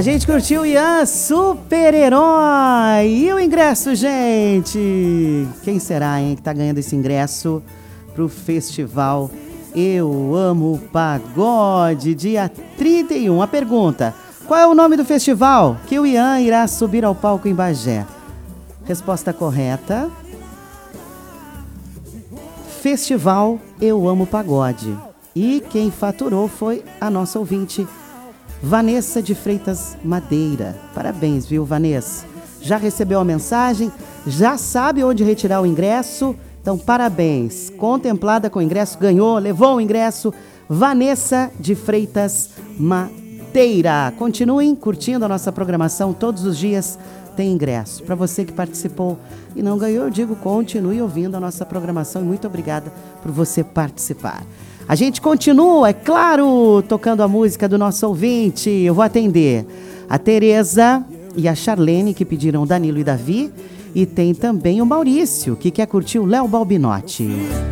gente curtiu Ian, super-herói. E o ingresso, gente? Quem será, hein, que tá ganhando esse ingresso pro festival Eu Amo Pagode, dia 31. A pergunta: qual é o nome do festival que o Ian irá subir ao palco em Bagé? Resposta correta: Festival Eu Amo Pagode. E quem faturou foi a nossa ouvinte, Vanessa de Freitas Madeira. Parabéns, viu, Vanessa? Já recebeu a mensagem? Já sabe onde retirar o ingresso? Então, parabéns. Contemplada com o ingresso, ganhou, levou o ingresso. Vanessa de Freitas Madeira. Continuem curtindo a nossa programação. Todos os dias tem ingresso. Para você que participou e não ganhou, eu digo, continue ouvindo a nossa programação. E muito obrigada por você participar. A gente continua, é claro, tocando a música do nosso ouvinte. Eu vou atender a Tereza e a Charlene, que pediram Danilo e Davi. E tem também o Maurício, que quer curtir o Léo Balbinotti.